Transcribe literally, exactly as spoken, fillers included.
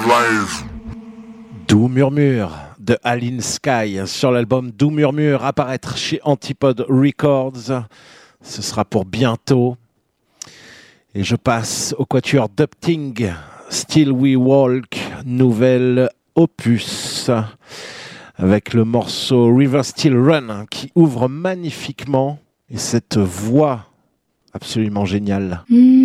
Doux Murmure de Aline Sky sur l'album Doux Murmure, apparaître chez Antipode Records. Ce sera pour bientôt. Et je passe au quatuor Dupting, Still We Walk, nouvel opus, avec le morceau River Still Run qui ouvre magnifiquement et cette voix absolument géniale. Mm.